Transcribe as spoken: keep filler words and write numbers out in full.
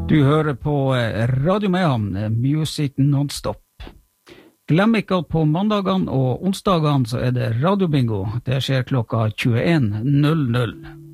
Du hører på Radio Mehamn, Music Non-Stop. Glem ikke at på mandagene og onsdagene så er det radiobingo. Det skjer klokka tjueen null null.